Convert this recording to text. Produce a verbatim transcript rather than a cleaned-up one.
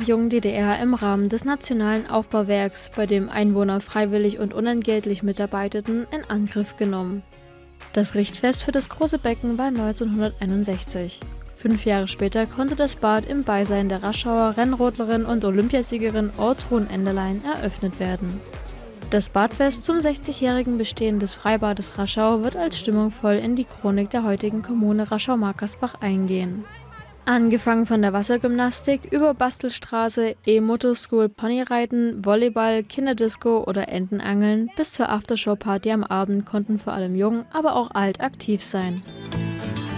jungen D D R im Rahmen des Nationalen Aufbauwerks, bei dem Einwohner freiwillig und unentgeltlich mitarbeiteten, in Angriff genommen. Das Richtfest für das große Becken war neunzehnhunderteinundsechzig. Fünf Jahre später konnte das Bad im Beisein der Raschauer Rennrodlerin und Olympiasiegerin Ortrun Endelein eröffnet werden. Das Badfest zum sechzigjährigen Bestehen des Freibades Raschau wird als stimmungsvoll in die Chronik der heutigen Kommune Raschau-Markersbach eingehen. Angefangen von der Wassergymnastik über Bastelstraße, E-Motor-School, Ponyreiten, Volleyball, Kinderdisco oder Entenangeln bis zur Aftershow-Party am Abend konnten vor allem jung, aber auch alt aktiv sein.